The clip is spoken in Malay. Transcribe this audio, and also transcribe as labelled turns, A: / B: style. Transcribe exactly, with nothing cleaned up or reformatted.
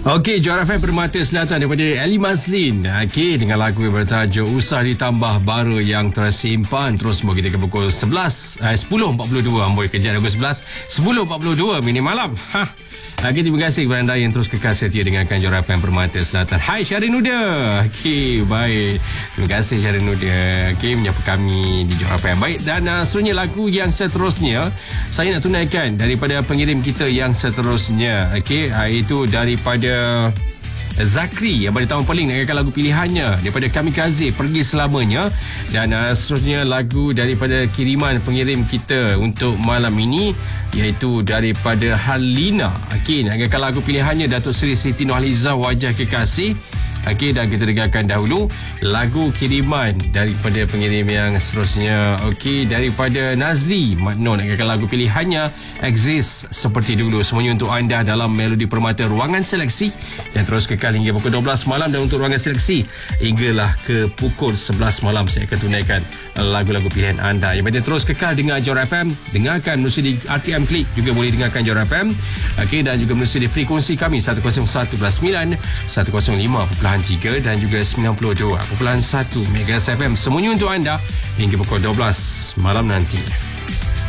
A: Okey, Johor F M Permata Selatan daripada Ali Mazlin. Okey, dengan lagu yang bertajuk Usah Ditambah Bara yang tersimpan. Terus semua kita ke pukul sebelas, eh, sepuluh empat puluh dua. Amboi, kejap pukul sebelas, sepuluh empat puluh dua minit malam. Ha. Okey, terima kasih kepada anda yang terus kekal setia dengarkan Johor F M Permata Selatan. Hai Syahrin Huda. Okey, baik. Terima kasih Syahrin Huda. Okey, menyapa kami di Johor F M. Baik, dan uh, seterusnya lagu yang seterusnya saya nak tunaikan daripada pengirim kita yang seterusnya. Okey, uh, itu daripada Zakri yang pada tahun paling nak lagu pilihannya daripada Kamikaze Pergi Selamanya. Dan uh, seterusnya lagu daripada kiriman pengirim kita untuk malam ini, iaitu daripada Halina. Okey, nak lagu pilihannya Datuk Seri Siti Nurhalizah Wajah Kekasih. Okey, dan kita dengarkan dahulu lagu kiriman daripada pengirim yang seterusnya. Okey, daripada Nazli Makno nak kekal lagu pilihannya Exist Seperti Dulu. Semuanya untuk anda dalam Melodi Permata Ruangan Seleksi, dan terus kekal hingga pukul dua belas malam. Dan untuk Ruangan Seleksi hinggalah ke pukul sebelas malam saya akan tunaikan lagu-lagu pilihan anda. Yang penting terus kekal dengar Johor F M, dengarkan menerusi di R T M Klik, juga boleh dengarkan Johor F M. Okey, dan juga menerusi di frekuensi kami seratus satu perpuluhan sembilan, seratus lima perpuluhan tiga dan juga sembilan puluh dua perpuluhan satu Megahertz F M. Semuanya untuk anda hingga pukul dua belas malam nanti.